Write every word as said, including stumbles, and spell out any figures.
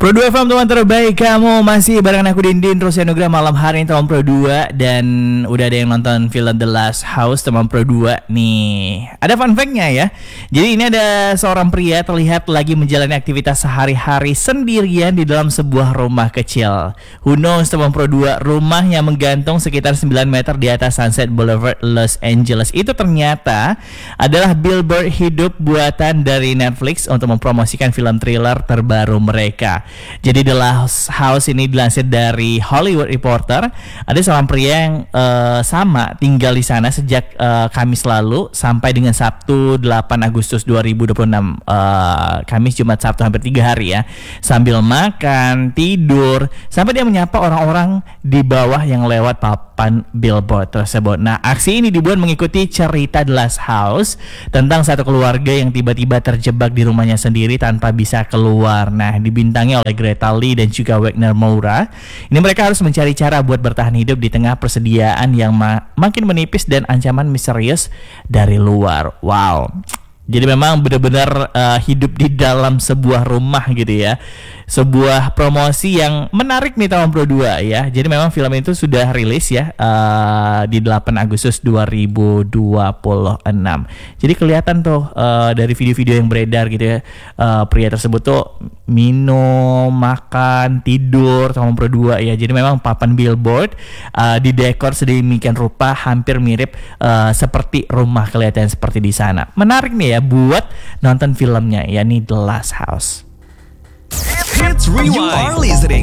Pro dua F M teman terbaik, kamu masih bareng aku Dindin Rosyanugra malam hari ini teman Pro dua. Dan udah ada yang nonton film The Last House teman Pro dua nih. Ada fun fact-nya ya. Jadi ini ada seorang pria terlihat lagi menjalani aktivitas sehari-hari sendirian di dalam sebuah rumah kecil. Who knows teman Pro dua, rumah yang menggantung sekitar sembilan meter di atas Sunset Boulevard Los Angeles itu ternyata adalah billboard hidup buatan dari Netflix untuk mempromosikan film thriller terbaru mereka. Jadi The Last House ini dilansir dari Hollywood Reporter. Ada seorang pria yang uh, sama tinggal di sana sejak uh, Kamis lalu sampai dengan Sabtu delapan Agustus dua ribu dua puluh enam. uh, Kamis, Jumat, Sabtu, hampir tiga hari ya. Sambil makan, tidur, sampai dia menyapa orang-orang di bawah yang lewat papan billboard tersebut. Nah, aksi ini dibuat mengikuti cerita The Last House tentang satu keluarga yang tiba-tiba terjebak di rumahnya sendiri tanpa bisa keluar. Nah, dibintangi oleh Greta Lee dan juga Wagner Moura. Ini mereka harus mencari cara buat bertahan hidup di tengah persediaan yang ma- makin menipis dan ancaman misterius dari luar. Wow. Jadi memang benar-benar uh, hidup di dalam sebuah rumah gitu ya. Sebuah promosi yang menarik nih tahun Pro dua ya. Jadi memang film itu sudah rilis ya uh, di delapan Agustus dua ribu dua puluh enam. Jadi kelihatan tuh uh, dari video-video yang beredar gitu ya, uh, pria tersebut tuh minum, makan, tidur tahun Pro dua ya. Jadi memang papan billboard uh, didekor sedemikian rupa hampir mirip uh, seperti rumah kelihatan seperti di sana. Menarik nih ya buat nonton filmnya, yakni The Last House. Hits Rewind. You are listening